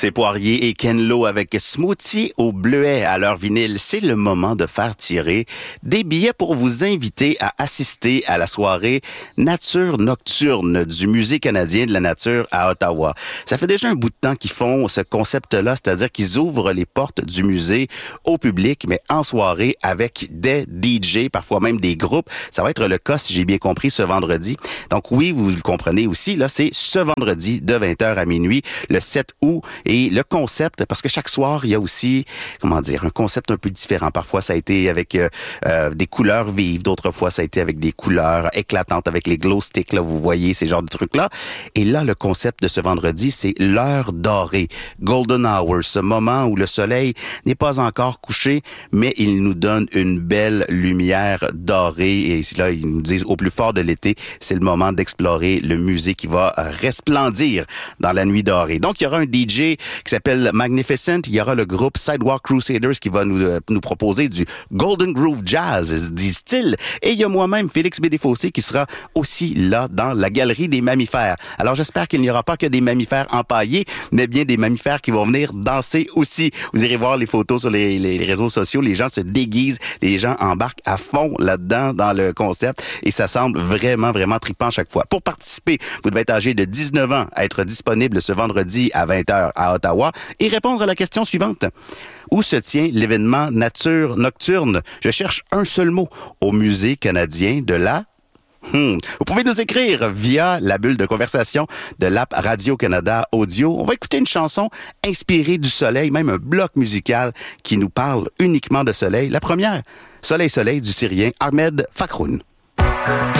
C'est Poirier et Ken Lo avec Smoothie au bleuet à leur vinyle. C'est le moment de faire tirer des billets pour vous inviter à assister à la soirée Nature Nocturne du Musée canadien de la nature à Ottawa. Ça fait déjà un bout de temps qu'ils font ce concept-là, c'est-à-dire qu'ils ouvrent les portes du musée au public, mais en soirée avec des DJ, parfois même des groupes. Ça va être le cas, si j'ai bien compris, ce vendredi. Donc oui, vous le comprenez aussi, là, c'est ce vendredi de 20h à minuit, le 7 août. Et le concept, parce que chaque soir, il y a aussi, un concept un peu différent. Parfois, ça a été avec des couleurs vives. D'autres fois, ça a été avec des couleurs éclatantes, avec les glow sticks, là, vous voyez, ces genres de trucs-là. Et là, le concept de ce vendredi, c'est l'heure dorée. Golden Hour, ce moment où le soleil n'est pas encore couché, mais il nous donne une belle lumière dorée. Et là, ils nous disent, au plus fort de l'été, c'est le moment d'explorer le musée qui va resplendir dans la nuit dorée. Donc, il y aura un DJ qui s'appelle Magnificent. Il y aura le groupe Sidewalk Crusaders qui va nous proposer du Golden Groove Jazz, disent-ils. Et il y a moi-même, Félix Bédéfossé, qui sera aussi là dans la galerie des mammifères. Alors, j'espère qu'il n'y aura pas que des mammifères empaillés, mais bien des mammifères qui vont venir danser aussi. Vous irez voir les photos sur les réseaux sociaux. Les gens se déguisent, les gens embarquent à fond là-dedans dans le concept et ça semble vraiment, vraiment trippant chaque fois. Pour participer, vous devez être âgé de 19 ans, être disponible ce vendredi à 20h à Ottawa et répondre à la question suivante. Où se tient l'événement Nature Nocturne? Je cherche un seul mot. Au Musée canadien de la... Vous pouvez nous écrire via la bulle de conversation de l'app Radio-Canada Audio. On va écouter une chanson inspirée du soleil, même un bloc musical qui nous parle uniquement de soleil. La première, Soleil Soleil du Syrien Ahmed Fakhroun.